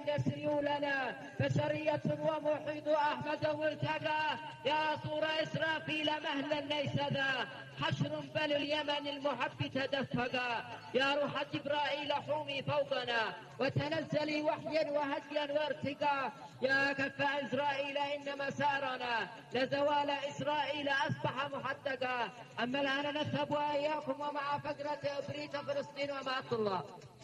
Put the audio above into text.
سيولنا بشرية ومحيط أحمد والتقى يا صور إسرافيل مهلا ليس ذا حشر بل اليمن المحب تدفقا يا روح جبرائيل حومي فوقنا وتنزلي وحيا وهديا وارتقا يا كف إسرائيل إن مسارنا لزوال إسرائيل أصبح محدقا أما الآن نذهب وإياكم ومع فقرة إبريت فلسطين ومعة الله.